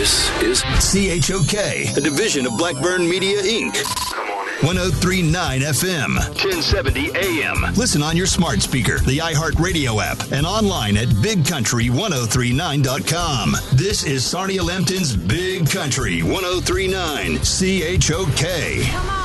This is CHOK, a division of Blackburn Media, Inc. 1039 FM, 1070 AM. Listen on your smart speaker, the iHeartRadio app, and online at bigcountry1039.com. This is Sarnia Lambton's Big Country 1039 CHOK. Come on.